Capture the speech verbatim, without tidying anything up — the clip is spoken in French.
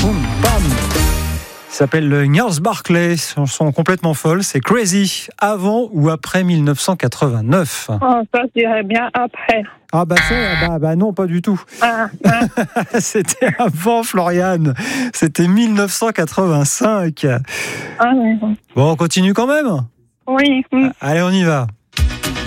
Boum, bam. Il s'appelle Gnarls Barkley, chanson complètement folle, c'est Crazy, avant ou après dix-neuf cent quatre-vingt-neuf? Oh, ça, je dirais bien après. Ah bah, c'est, bah, bah non, pas du tout. Ah, ah. C'était avant, Floriane, c'était dix-neuf cent quatre-vingt-cinq. Ah, oui. Bon, on continue quand même? Oui. oui. Allez, on y va.